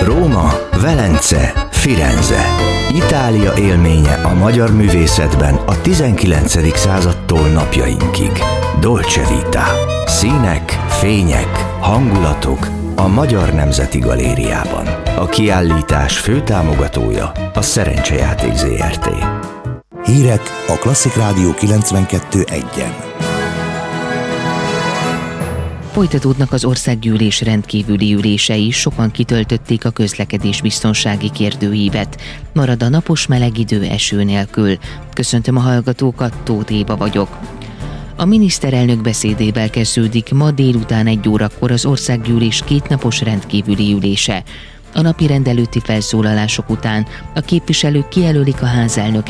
Róma, Velence, Firenze. Itália élménye a magyar művészetben a 19. századtól napjainkig. Dolce Vita. Színek, fények, hangulatok a Magyar Nemzeti Galériában. A kiállítás főtámogatója a Szerencsejáték Zrt. Hírek a Klasszik Rádió 92.1-en. Folytatódnak az országgyűlés rendkívüli ülései, sokan kitöltötték a közlekedésbiztonsági kérdőívet. Marad a napos meleg idő eső nélkül. Köszöntöm a hallgatókat, Tóth Éva vagyok. A miniszterelnök beszédével kezdődik ma délután 1 órakor az országgyűlés kétnapos rendkívüli ülése. A napirend előtti felszólalások után a képviselők kijelölik a házelnök